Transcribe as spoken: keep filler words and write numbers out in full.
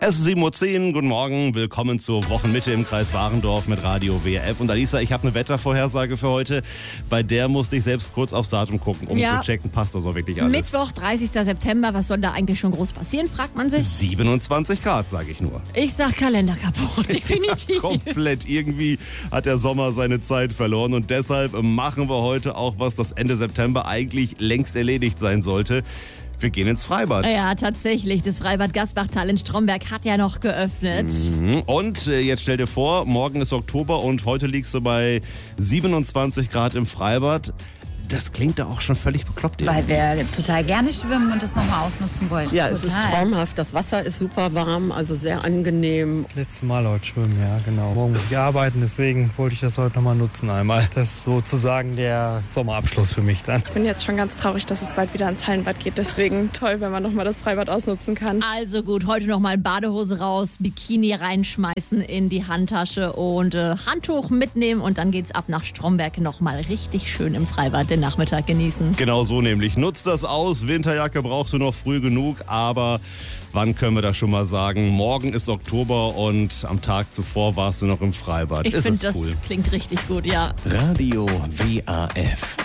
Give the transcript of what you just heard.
Es ist sieben Uhr zehn, guten Morgen, willkommen zur Wochenmitte im Kreis Warendorf mit Radio W R F. Und Alisa, ich habe eine Wettervorhersage für heute, bei der musste ich selbst kurz aufs Datum gucken, um ja. zu checken, passt das auch wirklich alles. Mittwoch, dreißigster September, was soll da eigentlich schon groß passieren, fragt man sich. siebenundzwanzig Grad, sage ich nur. Ich sag Kalender kaputt, definitiv. Komplett, irgendwie hat der Sommer seine Zeit verloren und deshalb machen wir heute auch, was das Ende September eigentlich längst erledigt sein sollte. Wir gehen ins Freibad. Ja, tatsächlich. Das Freibad Gaßbachtal in Stromberg hat ja noch geöffnet. Mhm. Und äh, jetzt stell dir vor, morgen ist Oktober und heute liegst du bei siebenundzwanzig Grad im Freibad. Das klingt da auch schon völlig bekloppt. Weil wir total gerne schwimmen und das nochmal ausnutzen wollen. Ja, total. Es ist traumhaft. Das Wasser ist super warm, also sehr angenehm. Letztes Mal heute schwimmen, ja, genau. Morgen muss ich arbeiten, deswegen wollte ich das heute nochmal nutzen einmal. Das ist sozusagen der Sommerabschluss für mich dann. Ich bin jetzt schon ganz traurig, dass es bald wieder ans Hallenbad geht. Deswegen toll, wenn man nochmal das Freibad ausnutzen kann. Also gut, heute nochmal Badehose raus, Bikini reinschmeißen in die Handtasche und äh, Handtuch mitnehmen und dann geht's ab nach Stromberg nochmal richtig schön im Freibad den Nachmittag genießen. Genau so nämlich. Nutzt das aus. Winterjacke brauchst du noch früh genug, aber wann können wir das schon mal sagen? Morgen ist Oktober und am Tag zuvor warst du noch im Freibad. Ich Ist finde, das das cool? klingt richtig gut, ja. Radio W R F.